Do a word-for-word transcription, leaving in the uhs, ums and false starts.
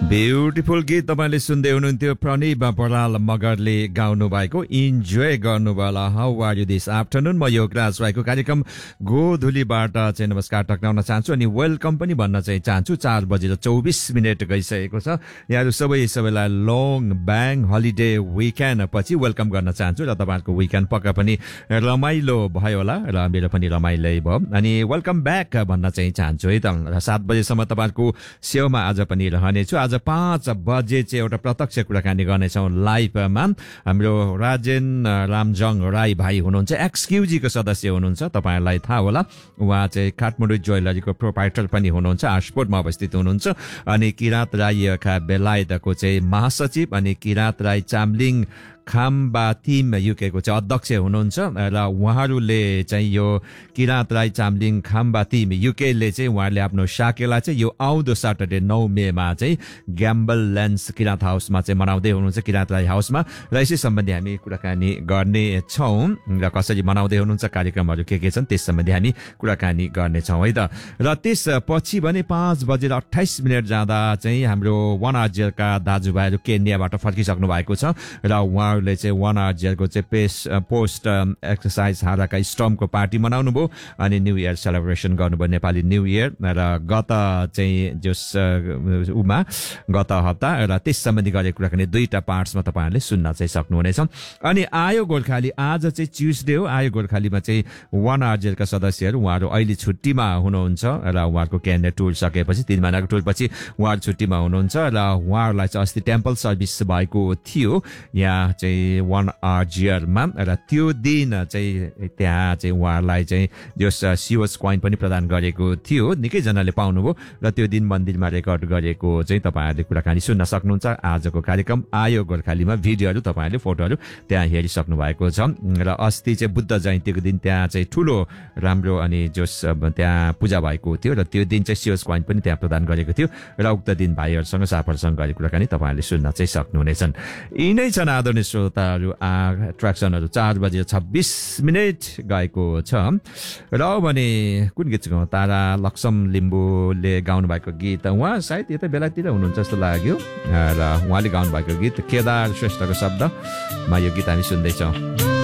beautiful गीत तपाईले सुन्दै हुनुहुन्थ्यो प्रणीब बराल मगरले गाउनु भएको इन्जोय गर्नुभयो how are you this afternoon म योगराज राईको कार्यक्रम गोधुलीबाट चाहिँ नमस्कार टक्राउन चाहन्छु अनि वेलकम पनि भन्न चाहिँ चाहन्छु चार बजेर चौबिस मिनट गइसकेको छ यहाँहरु सबै सबैलाई लङ ब्याङ हलिडे विकेन्ड पछि वेलकम गर्न चाहन्छु र तपाईहरुको विकेन्ड पक्का पनि रमाइलो भयो होला र मेरो पनि रमाइलै भयो अनि वेलकम ब्याक भन्न चाहिँ चाहन्छु है त सात बजेसम्म तपाईहरुको सेवामा आज पनि रहनेछु आज पाँच बजे चाहिँ एउटा प्रत्यक्ष कुराकानी गर्नेछौँ लाइभमा हाम्रो राजेन रामजङ राई भाइ हुनुहुन्छ एक्सक्युजीको सदस्य हुनुहुन्छ तपाईहरुलाई थाहा होला उहाँ चाहिँ काठमाडौँ ज्वेलरीको प्रोप्राइटर पनि हुनुहुन्छ आशपोर्टमा अवस्थित हुनुहुन्छ अनि किरात राईका बेलायतको चाहिँ महासचिव अनि किरात राई चामलिङ खाम्बा टिम युके को चाहिँ अध्यक्ष हुनुहुन्छ र उहाँहरूले चाहिँ यो किरात राई चामलिङ खाम्बा टिम युके ले चाहिँ उहाँहरूले आफ्नो शाखेलाई चाहिँ यो आउँदो सटरडे नौ मे मा चाहिँ ग्याम्बल ल्यान्ड्स किरात हाउसमा चाहिँ मनाउँदै हुनुहुन्छ किरात राई हाउसमा र यसै सम्बन्धी हामी कुराकानी गर्ने छौं र कसरी मनाउँदै हुनुहुन्छ कार्यक्रमहरू के के छन् त्यस सम्बन्धी हामी कुराकानी गर्ने छौं है त र त्यसपछि भने पाँच बजेर अट्ठाइस मिनेट जाँदा चाहिँ हाम्रो वन आरजेलका दाजुभाइहरू केन्याबाट फर्किसक्नु भएको छ र उहाँ ले चाहिँ वन आरजेलको चाहिँ पेस पोस्ट एक्सरसाइज हाराका स्टर्मको पार्टी मनाउनु भयो अनि न्यू इयर सेलिब्रेसन गर्नुभयो नेपाली न्यू इयर र गत चाहिँ जस उमा गत हप्ता र त्यस सम्बन्धी गरेको कुराकानी दुईटा पार्ट्समा तपाईहरुले सुन्न चाहिँ सक्नुहुनेछ अनि आयो गोर्खाली आज चाहिँ ट्युसडे हो आयो गोर्खालीमा चाहिँ वन आरजेलका सदस्यहरू उहाँहरू अहिले छुट्टीमा हुनुहुन्छ र उहाँहरूको क्यान्डिडेट टुर सकेपछि तीन महिनाको टुर पछि उहाँहरू छुट्टीमा हुनुहुन्छ र उहाँहरूलाई चाहिँ अस्ति टेम्पल सर्भिस भएको थियो यहाँ चाहिँ वन आरजियरमा र त्यो दिन चाहिँ त्यहाँ चाहिँ उहाँहरूलाई चाहिँ जो सिओस कोइन पनि प्रदान गरेको थियो निकै जनाले पाउनुभयो र त्यो दिन मन्दिरमा रेकर्ड गरेको चाहिँ तपाईहरुले कुराकानी सुन्न सक्नुहुन्छ आजको कार्यक्रम आयो गोर्खालीमा भिडियोहरू तपाईहरुले फोटोहरू त्यहाँ हेरिसक्नु भएको छ र अस्ति चाहिँ बुद्ध जयन्तीको दिन त्यहाँ चाहिँ ठुलो राम्रो अनि जोस त्यहाँ पूजा भएको थियो र त्यो दिन चाहिँ सिओस कोइन पनि त्यहाँ प्रदान गरेको थियो र उक्त दिन भाइहरुसँग साफरसँग गरेको कुराकानी तपाईहरुले सुन्न चाहिँ सक्नुहुनेछन् यिनै छन् आदरणीय श्रोताहरू एट्र्याक्सनहरू चार बजे छब्बीस मिनट गएको छ र भने कुन गीत गाउँ तारा लक्ष्म लिम्बुले गाउनु भएको गीत उहाँ सायद यता बेलातिर हुनुहुन्छ जस्तो लाग्यो र उहाँले गाउनु भएको गीत केदार श्रेष्ठको शब्दमा यो गीत हामी सुन्दैछौँ